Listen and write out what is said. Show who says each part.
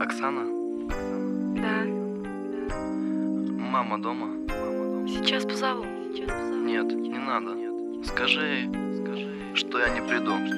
Speaker 1: Оксана,
Speaker 2: Да,
Speaker 1: мама дома?
Speaker 2: сейчас позову.
Speaker 1: Нет, не надо. Скажи, что я не приду.